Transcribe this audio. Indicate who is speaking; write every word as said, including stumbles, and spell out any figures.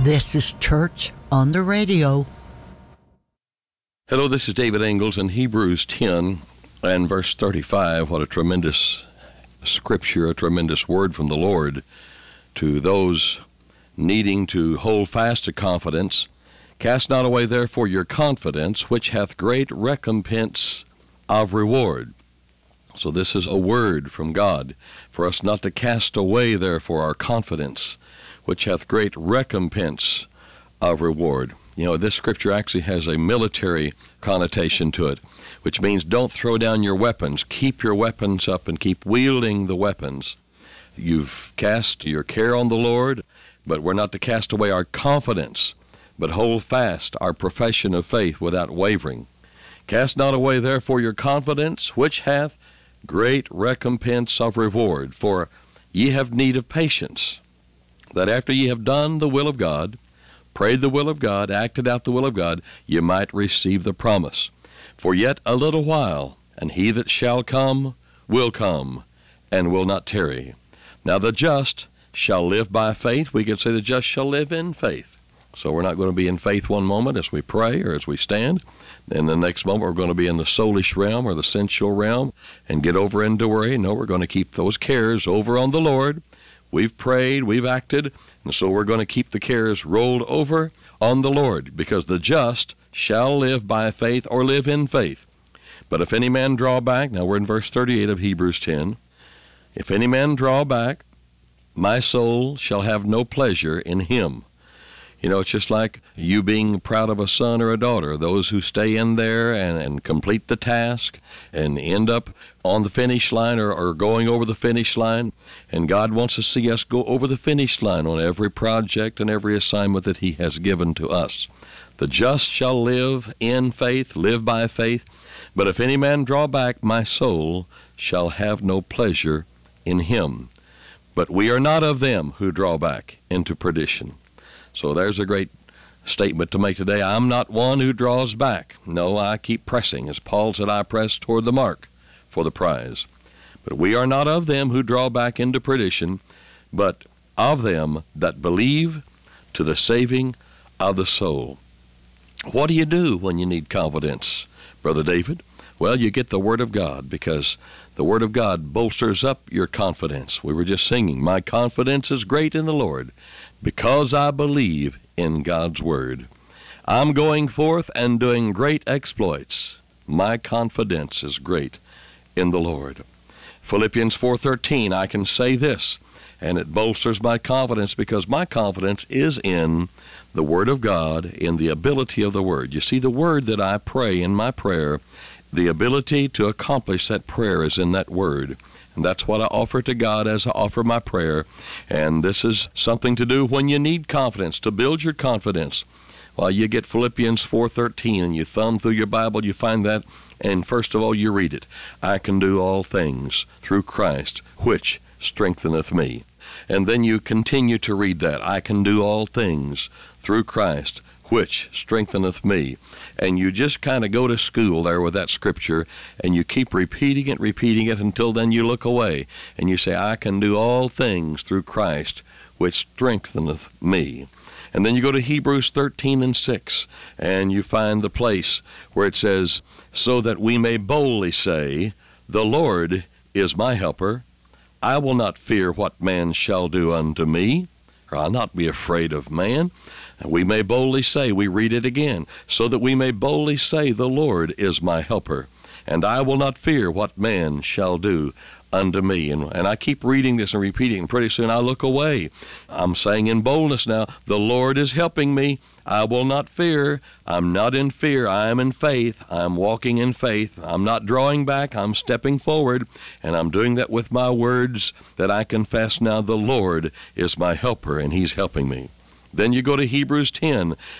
Speaker 1: This is Church on the Radio.
Speaker 2: Hello, this is David Ingalls in Hebrews ten and verse thirty-five. What a tremendous scripture, a tremendous word from the Lord to those needing to hold fast to confidence. Cast not away therefore your confidence, which hath great recompense of reward. So this is a word from God for us not to cast away therefore our confidence, which hath great recompense of reward. You know, this scripture actually has a military connotation to it, which means don't throw down your weapons. Keep your weapons up and keep wielding the weapons. You've cast your care on the Lord, but we're not to cast away our confidence, but hold fast our profession of faith without wavering. Cast not away therefore your confidence, which hath great recompense of reward. For ye have need of patience, that after ye have done the will of God, prayed the will of God, acted out the will of God, ye might receive the promise. For yet a little while, and he that shall come will come, and will not tarry. Now the just shall live by faith. We could say the just shall live in faith. So we're not going to be in faith one moment as we pray or as we stand. Then the next moment we're going to be in the soulish realm or the sensual realm and get over into worry. No, we're going to keep those cares over on the Lord. We've prayed, we've acted, and so we're going to keep the cares rolled over on the Lord, because the just shall live by faith or live in faith. But if any man draw back, now we're in verse thirty-eight of Hebrews ten, if any man draw back, my soul shall have no pleasure in him. You know, it's just like you being proud of a son or a daughter, those who stay in there and, and complete the task and end up on the finish line or, or going over the finish line. And God wants to see us go over the finish line on every project and every assignment that he has given to us. The just shall live in faith, live by faith. But if any man draw back, my soul shall have no pleasure in him. But we are not of them who draw back into perdition. So there's a great statement to make today. I'm not one who draws back. No, I keep pressing. As Paul said, I press toward the mark for the prize. But we are not of them who draw back into perdition, but of them that believe to the saving of the soul. What do you do when you need confidence, Brother David? Well, you get the Word of God, because the Word of God bolsters up your confidence. We were just singing, my confidence is great in the Lord, because I believe in God's Word. I'm going forth and doing great exploits. My confidence is great in the Lord. Philippians four thirteen, I can say this, and it bolsters my confidence, because my confidence is in the Word of God, in the ability of the Word. You see, the Word that I pray in my prayer, the ability to accomplish that prayer is in that Word. And that's what I offer to God as I offer my prayer. And this is something to do when you need confidence, to build your confidence. Well, you get Philippians four thirteen and you thumb through your Bible, you find that, and first of all you read it. I can do all things through Christ, which strengtheneth me. And then you continue to read that. I can do all things through Christ, which strengtheneth me. And you just kind of go to school there with that scripture, and you keep repeating it, repeating it, until then you look away, and you say, I can do all things through Christ, which strengtheneth me. And then you go to Hebrews thirteen and six, and you find the place where it says, so that we may boldly say, the Lord is my helper. I will not fear what man shall do unto me, or I'll not be afraid of man. And we may boldly say, we read it again, so that we may boldly say, the Lord is my helper, and I will not fear what man shall do unto me. And, and I keep reading this and repeating, and pretty soon I look away. I'm saying in boldness now, the Lord is helping me. I will not fear. I'm not in fear. I am in faith. I'm walking in faith. I'm not drawing back. I'm stepping forward, and I'm doing that with my words that I confess now, the Lord is my helper, and he's helping me. Then you go to Hebrews ten